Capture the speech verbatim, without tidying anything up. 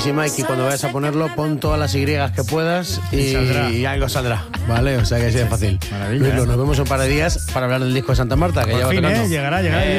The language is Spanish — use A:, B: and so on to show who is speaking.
A: buenísima y que cuando vayas a ponerlo pon todas las Y que puedas y,
B: Y
A: y algo saldrá, ¿vale? O sea que así de fácil.
B: Maravilla,
A: Luis,
B: ¿eh?
A: nos vemos un par de días para hablar del disco de Santa Marta, que
B: Por
A: ya va
B: fin,
A: tocando.
B: ¿eh? Llegará, llegará.
A: Eh,